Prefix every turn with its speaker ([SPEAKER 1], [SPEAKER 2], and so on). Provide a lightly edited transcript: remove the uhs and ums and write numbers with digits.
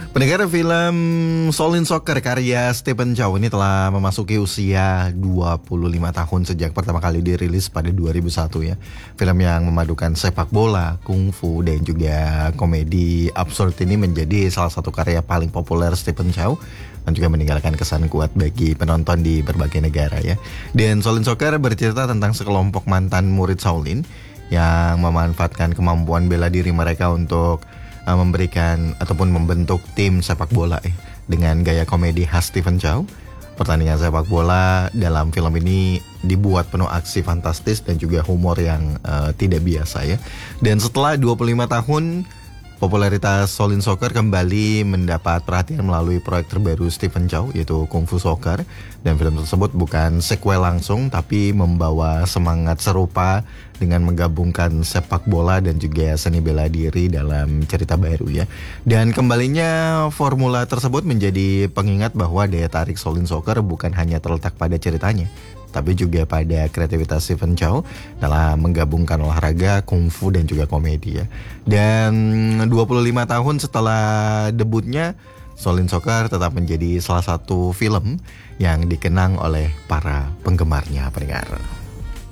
[SPEAKER 1] Pendengar, film Shaolin Soccer karya Stephen Chow ini telah memasuki usia 25 tahun sejak pertama kali dirilis pada 2001 ya. Film yang memadukan sepak bola, kungfu, dan juga komedi absurd ini menjadi salah satu karya paling populer Stephen Chow dan juga meninggalkan kesan kuat bagi penonton di berbagai negara ya. Dan Shaolin Soccer bercerita tentang sekelompok mantan murid Shaolin yang memanfaatkan kemampuan bela diri mereka untuk memberikan ataupun membentuk tim sepak bola dengan gaya komedi khas Stephen Chow. Pertandingan sepak bola dalam film ini dibuat penuh aksi fantastis dan juga humor yang tidak biasa ya. Dan setelah 25 tahun, popularitas Shaolin Soccer kembali mendapat perhatian melalui proyek terbaru Stephen Chow, yaitu Kung Fu Soccer. Dan film tersebut bukan sequel langsung, tapi membawa semangat serupa dengan menggabungkan sepak bola dan juga seni bela diri dalam cerita baru ya. Dan kembalinya formula tersebut menjadi pengingat bahwa daya tarik Shaolin Soccer bukan hanya terletak pada ceritanya, tapi juga pada kreativitas Stephen Chow dalam menggabungkan olahraga, kungfu, dan juga komedi ya. Dan 25 tahun setelah debutnya, Shaolin Soccer tetap menjadi salah satu film yang dikenang oleh para penggemarnya, pendengar.